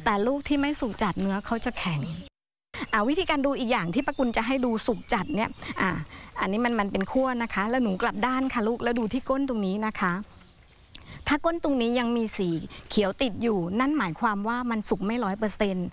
แต่ลูกที่ไม่สุกจัดเนื้อเขาจะแข็งวิธีการดูอีกอย่างที่ป้ากุลจะให้ดูสุกจัดเนี่ยอันนี้มันเป็นขั้วนะคะแล้วหนูกลับด้านค่ะลูกแล้วดูที่ก้นตรงนี้นะคะถ้าก้นตรงนี้ยังมีสีเขียวติดอยู่นั่นหมายความว่ามันสุกไม่100%เ